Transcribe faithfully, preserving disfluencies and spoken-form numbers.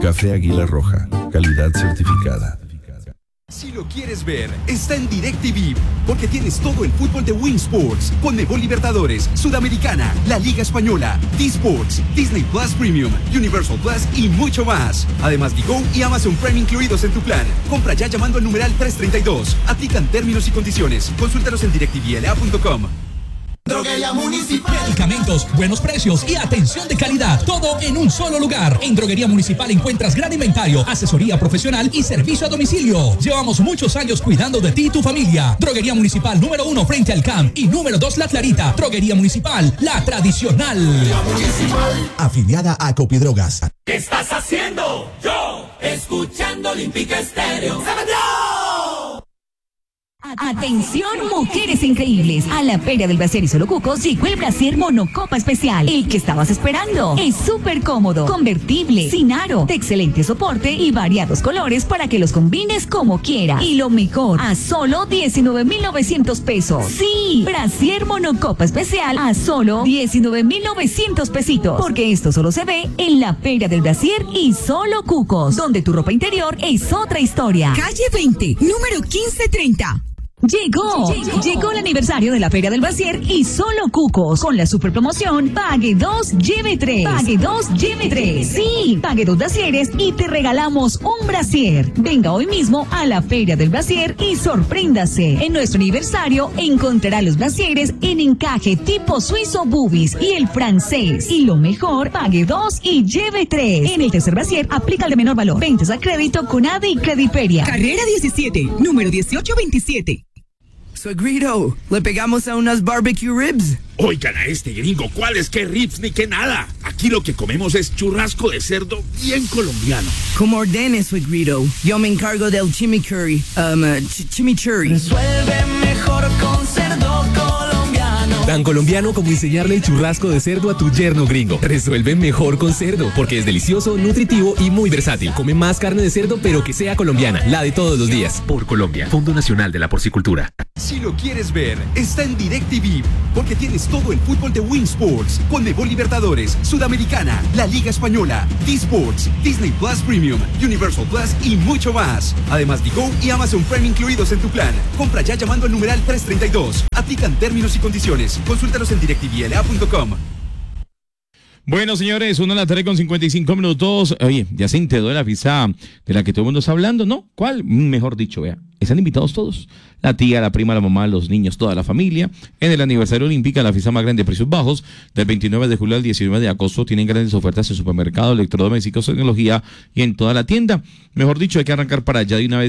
Café Águila Roja, calidad certificada. Si lo quieres ver, está en DirecTV, porque tienes todo el fútbol de Win Sports, Conmebol Libertadores, Sudamericana, la Liga Española, D-Sports, Disney Plus Premium, Universal Plus y mucho más. Además, Digo y Amazon Prime incluidos en tu plan. Compra ya llamando al numeral trescientos treinta y dos. Aplican términos y condiciones. Consúltanos en directivl a punto com. Droguería Municipal. Medicamentos, buenos precios y atención de calidad. Todo en un solo lugar. En Droguería Municipal encuentras gran inventario, asesoría profesional y servicio a domicilio. Llevamos muchos años cuidando de ti y tu familia. Droguería Municipal número uno frente al C A M y número dos La Clarita. Droguería Municipal, la tradicional. Municipal. Afiliada a Copidrogas. ¿Qué estás haciendo? Yo, escuchando Olímpica Estéreo. ¡Se vendió! Atención, mujeres increíbles. A la Feria del Brasier y Solo Cucos llegó el Brasier Monocopa Especial. El que estabas esperando. Es súper cómodo, convertible, sin aro, de excelente soporte y variados colores para que los combines como quieras. Y lo mejor, a solo diecinueve mil novecientos pesos. Sí, Brasier Monocopa Especial a solo diecinueve mil novecientos pesitos. Porque esto solo se ve en la Feria del Brasier y Solo Cucos, donde tu ropa interior es otra historia. Calle veinte, número quince treinta. Llegó, llegó, llegó el aniversario de la Feria del Brasier y Solo Cucos con la super promoción Pague dos, lleve tres. Pague dos, lleve tres. Sí, pague dos brasieres y te regalamos un brasier. Venga hoy mismo a la Feria del Brasier y sorpréndase. En nuestro aniversario encontrará los brasieres en encaje tipo suizo boobies y el francés. Y lo mejor, pague dos y lleve tres. En el tercer brasier aplica el de menor valor. Ventas a crédito con A D y Crediperia. Carrera diecisiete, número dieciocho veintisiete. Suegrito, ¿le pegamos a unas barbecue ribs? Oigan a este gringo, ¿cuáles qué ribs ni qué nada? Aquí lo que comemos es churrasco de cerdo bien colombiano. Como ordene, suegrito. Yo me encargo del chimichurri. Um, uh, ch chimichurri. Resuelve mejor con cerdo colombiano. Tan colombiano como enseñarle el churrasco de cerdo a tu yerno gringo. Resuelve mejor con cerdo, porque es delicioso, nutritivo y muy versátil. Come más carne de cerdo, pero que sea colombiana, la de todos los días. Por Colombia, Fondo Nacional de la Porcicultura. Si lo quieres ver, está en DirecTV, porque tienes todo el fútbol de Win Sports, Conmebol Libertadores, Sudamericana, la Liga Española, D-Sports, Disney Plus Premium, Universal Plus y mucho más. Además, Digo y Amazon Prime incluidos en tu plan. Compra ya llamando al numeral trescientos treinta y dos. Aplican términos y condiciones. Consúltanos en directivl a punto com. Bueno, señores, una de la tarde con cincuenta y cinco minutos. Oye, ya se enteró de la fiesta de la que todo el mundo está hablando, ¿no? ¿Cuál? Mejor dicho, vea. Están invitados todos. La tía, la prima, la mamá, los niños, toda la familia. En el aniversario olímpico, la fiesta más grande de precios bajos, del veintinueve de julio al diecinueve de agosto, tienen grandes ofertas en supermercados, electrodomésticos, tecnología y en toda la tienda. Mejor dicho, hay que arrancar para allá de una vez.